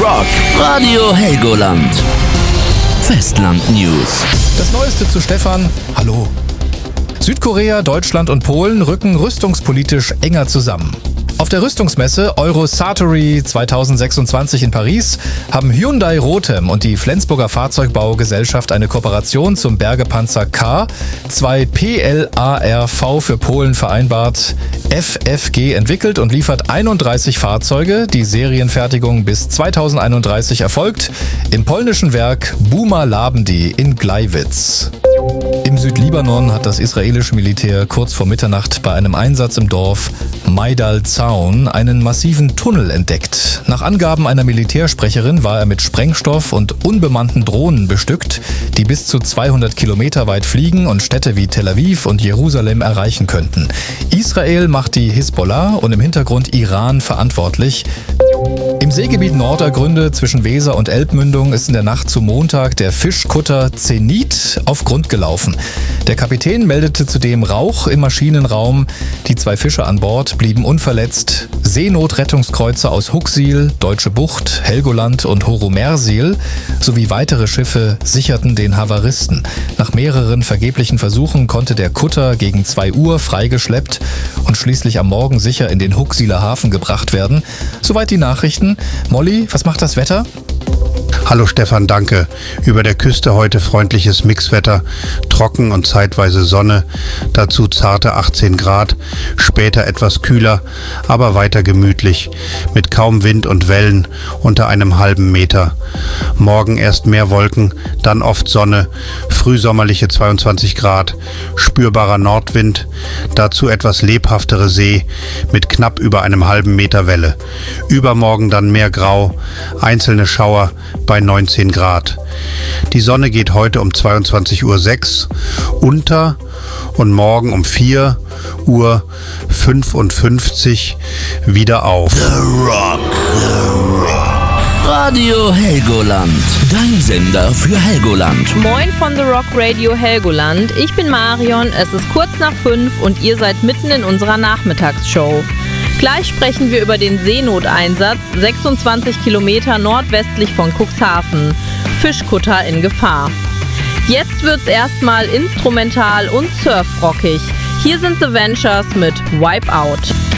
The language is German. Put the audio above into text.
Rock. Radio Helgoland. Festland News. Das Neueste zu Stefan. Hallo. Südkorea, Deutschland und Polen rücken rüstungspolitisch enger zusammen. Auf der Rüstungsmesse Eurosatory 2026 in Paris haben Hyundai Rotem und die Flensburger Fahrzeugbaugesellschaft eine Kooperation zum Bergepanzer K, 2 PLARV für Polen vereinbart, FFG entwickelt und liefert 31 Fahrzeuge. Die Serienfertigung bis 2031 erfolgt im polnischen Werk Buma Labndi in Gleiwitz. Im Südlibanon hat das israelische Militär kurz vor Mitternacht bei einem Einsatz im Dorf Maidal Zaun einen massiven Tunnel entdeckt. Nach Angaben einer Militärsprecherin war er mit Sprengstoff und unbemannten Drohnen bestückt, die bis zu 200 Kilometer weit fliegen und Städte wie Tel Aviv und Jerusalem erreichen könnten. Israel macht die Hisbollah und im Hintergrund Iran verantwortlich. Im Seegebiet Nordergründe zwischen Weser und Elbmündung ist in der Nacht zu Montag der Fischkutter Zenit auf Grund gelaufen. Der Kapitän meldete zudem Rauch im Maschinenraum. Die 2 Fischer an Bord blieben unverletzt. Seenotrettungskreuzer aus Huxil, Deutsche Bucht, Helgoland und Horomersil sowie weitere Schiffe sicherten den Havaristen. Nach mehreren vergeblichen Versuchen konnte der Kutter gegen 2 Uhr freigeschleppt und schließlich am Morgen sicher in den Huxiler Hafen gebracht werden. Soweit die Nachrichten. Molly, was macht das Wetter? Hallo Stefan, danke. Über der Küste heute freundliches Mixwetter, trocken und zeitweise Sonne, dazu zarte 18 Grad, später etwas kühler, aber weiter gemütlich, mit kaum Wind und Wellen unter einem halben Meter. Morgen erst mehr Wolken, dann oft Sonne, frühsommerliche 22 Grad, spürbarer Nordwind, dazu etwas lebhaftere See mit knapp über einem halben Meter Welle. Übermorgen dann mehr Grau, einzelne Schauer bei 19 Grad. Die Sonne geht heute um 22:06 Uhr unter und morgen um 4:55 Uhr wieder auf. The Rock. Radio Helgoland. Dein Sender für Helgoland. Moin von The Rock Radio Helgoland. Ich bin Marion, es ist kurz nach 5 und ihr seid mitten in unserer Nachmittagsshow. Gleich sprechen wir über den Seenoteinsatz 26 Kilometer nordwestlich von Cuxhaven. Fischkutter in Gefahr. Jetzt wird's erstmal instrumental und surfrockig. Hier sind The Ventures mit Wipeout.